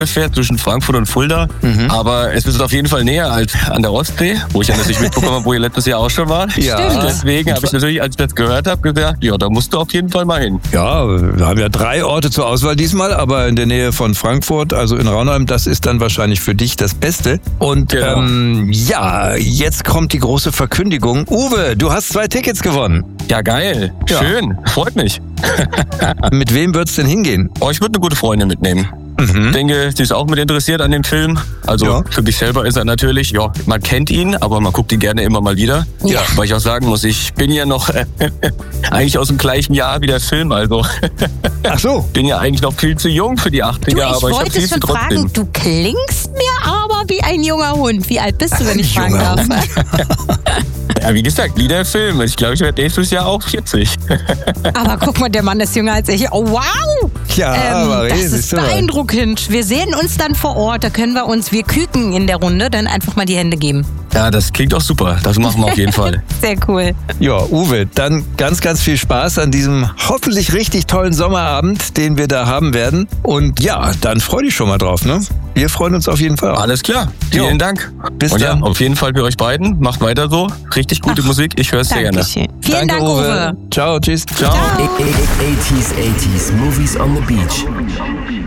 fährt zwischen Frankfurt und Fulda. Aber es ist auf jeden Fall näher als an der Ostsee, wo ich ja natürlich mitbekommen habe, wo ihr letztes Jahr auch schon wart. Ja. Deswegen habe ich natürlich, als ich das gehört habe, gesagt, ja, da musst du auf jeden Fall mal hin. Ja, wir haben ja 3 Orte zur Auswahl diesmal, aber in der Nähe von Frankfurt, also in Raunheim, das ist dann wahrscheinlich für dich das Beste. Und Genau. ja, jetzt kommt die große Verkündigung. Uwe, du hast 2 Tickets gewonnen. Ja, geil. Ja. Schön. Freut mich. Mit wem wird's denn hingehen? Oh, ich würde eine gute Freundin mitnehmen. Ich denke, sie ist auch mit interessiert an dem Film. Also Ja. für mich selber ist er natürlich, ja, man kennt ihn, aber man guckt ihn gerne immer mal wieder. Ja. Weil ich auch sagen muss, ich bin ja noch eigentlich aus dem gleichen Jahr wie der Film. Also Ach so. bin ja eigentlich noch viel zu jung für die 80er, Du, ich aber ich habe wollte viel schon trotzdem. fragen, du klingst mir aber wie ein junger Hund. Wie alt bist du, wenn ich fragen Junger darf? Ja, wie gesagt, wie der Film. Ich glaube, ich werde nächstes Jahr auch 40. Aber guck mal, der Mann ist jünger als ich. Oh, wow! Ja, Marie, das ist siehst du mal. beeindruckend. Wir sehen uns dann vor Ort. Da können wir küken in der Runde, dann einfach mal die Hände geben. Ja, das klingt auch super. Das machen wir auf jeden Fall. Sehr cool. Ja, Uwe, dann ganz, ganz viel Spaß an diesem hoffentlich richtig tollen Sommerabend, den wir da haben werden. Und ja, dann freu dich schon mal drauf, ne? Wir freuen uns auf jeden Fall auch. Alles klar. Jo. Vielen Dank. Bis Und dann. ja, auf jeden Fall für euch beiden. Macht weiter so. Richtig gute Musik. Ich höre es sehr gerne. Dankeschön. Vielen Dank, Uwe. Ciao, tschüss. Ciao. 80s Movies on the Beach.